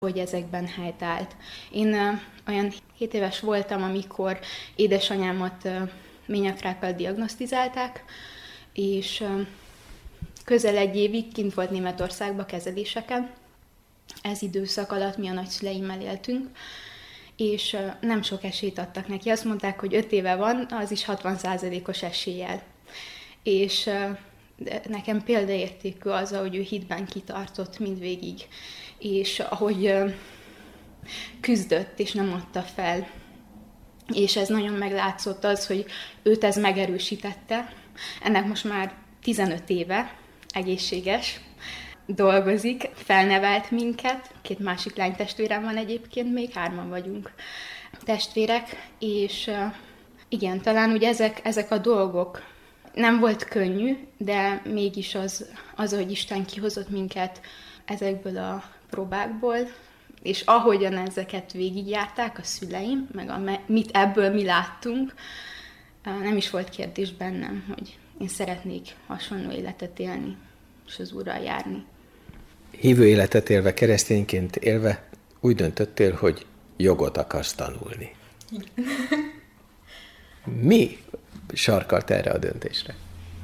hogy ezekben helytált. Én olyan 7 éves voltam, amikor édesanyámat ményakrákkal diagnosztizálták, és közel 1 évig kint volt Németországban kezeléseken. Ez időszak alatt mi a nagyszüleimmel éltünk, és nem sok esélyt adtak neki. Azt mondták, hogy 5 éve van, az is 60%-os eséllyel. És nekem példaértékű az, ahogy ő hitben kitartott mindvégig, és ahogy küzdött, és nem adta fel. És ez nagyon meglátszott az, hogy őt ez megerősítette. Ennek most már 15 éve egészséges, dolgozik, felnevelt minket. 2 másik lánytestvérem van egyébként, még 3-an vagyunk testvérek, és igen, talán ugye ezek a dolgok nem volt könnyű, de mégis az, hogy Isten kihozott minket ezekből a próbákból, és ahogyan ezeket végigjárták a szüleim, meg mit ebből mi láttunk, nem is volt kérdés bennem, hogy én szeretnék hasonló életet élni, és az Úrral járni. Hívő életet élve, keresztényként élve úgy döntöttél, hogy jogot akarsz tanulni. Mi sarkalt erre a döntésre?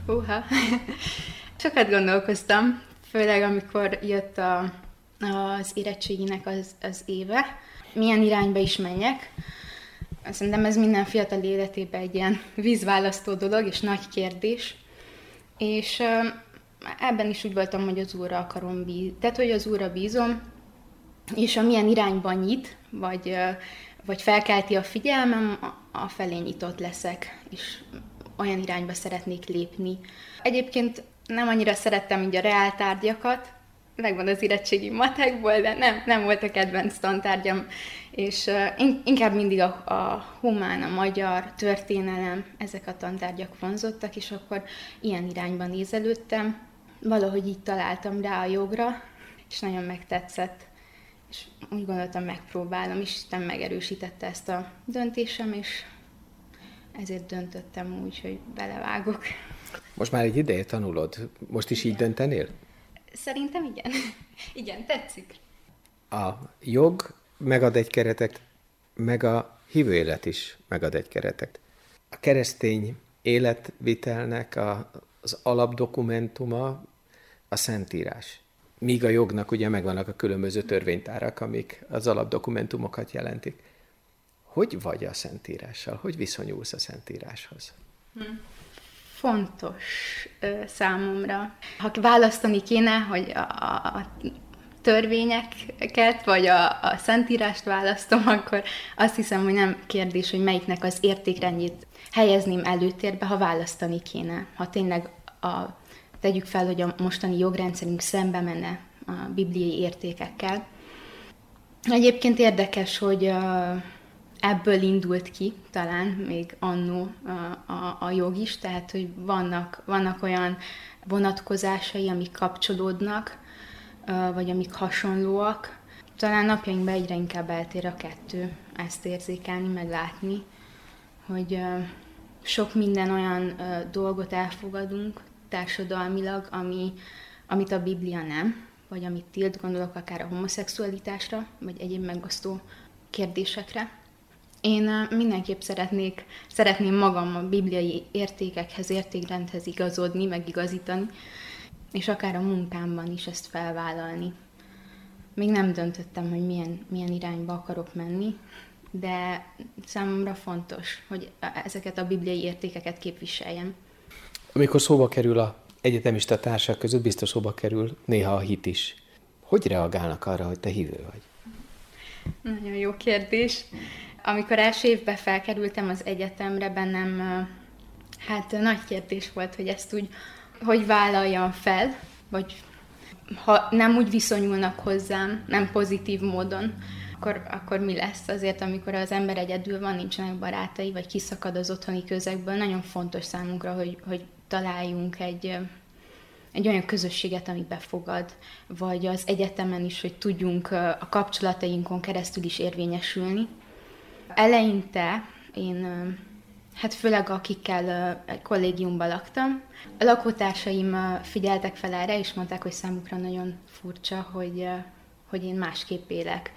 Sokat gondolkoztam, főleg amikor jött az érettséginek az éve. Milyen irányba is menjek. Szerintem ez minden fiatal életében egy ilyen vízválasztó dolog, és nagy kérdés. És ebben is úgy voltam, hogy az Úrra akarom bízni. Tehát, hogy az Úrra bízom, és amilyen irányban nyit, vagy felkelti a figyelmem, a felé nyitott leszek, és olyan irányba szeretnék lépni. Egyébként nem annyira szerettem így a reáltárgyakat, megvan az érettségi matekból, de nem volt a kedvenc tantárgyam, és inkább mindig a humán, a magyar, történelem, ezek a tantárgyak vonzottak, és akkor ilyen irányban nézelődtem. Valahogy így találtam rá a jogra, és nagyon megtetszett, és úgy gondoltam, megpróbálom, és Isten megerősítette ezt a döntésem, és ezért döntöttem úgy, hogy belevágok. Most már egy ideje tanulod. Most is így döntenél? Szerintem igen. Igen, tetszik. A jog megad egy keretet, meg a hívő élet is megad egy keretet. A keresztény életvitelnek az alapdokumentuma a Szentírás. Míg a jognak ugye megvannak a különböző törvénytárak, amik az alapdokumentumokat jelentik. Hogy vagy a Szentírással? Hogy viszonyulsz a Szentíráshoz? Fontos számomra. Ha választani kéne, hogy a törvényeket, vagy a Szentírást választom, akkor azt hiszem, hogy nem kérdés, hogy melyiknek az értékrendjét helyezném előtérbe, ha választani kéne. Ha tényleg tegyük fel, hogy a mostani jogrendszerünk szembe menne a bibliai értékekkel. Egyébként érdekes, hogy ebből indult ki talán még annó a jog is, tehát hogy vannak olyan vonatkozásai, amik kapcsolódnak, vagy amik hasonlóak. Talán napjainkban egyre inkább eltér a kettő, ezt érzékelni, meg látni, hogy sok minden olyan dolgot elfogadunk társadalmilag, amit a Biblia nem, vagy amit tilt, gondolok akár a homoszexualitásra, vagy egyéb megosztó kérdésekre. Én mindenképp szeretném magam a bibliai értékekhez, értékrendhez igazodni, meg igazítani, és akár a munkámban is ezt felvállalni. Még nem döntöttem, hogy milyen irányba akarok menni, de számomra fontos, hogy ezeket a bibliai értékeket képviseljem. Amikor szóba kerül az egyetemista társak között, biztos szóba kerül néha a hit is. Hogy reagálnak arra, hogy te hívő vagy? Nagyon jó kérdés. Amikor első évben felkerültem az egyetemre, bennem nagy kérdés volt, hogy ezt úgy, hogy vállaljam fel, vagy ha nem úgy viszonyulnak hozzám, nem pozitív módon, akkor mi lesz? Azért, amikor az ember egyedül van, nincsenek barátai, vagy kiszakad az otthoni közegből, nagyon fontos számunkra, hogy találjunk egy olyan közösséget, ami befogad, vagy az egyetemen is, hogy tudjunk a kapcsolatainkon keresztül is érvényesülni. Eleinte én, főleg akikkel kollégiumban laktam, a lakótársaim figyeltek fel erre, és mondták, hogy számukra nagyon furcsa, hogy hogy én másképp élek.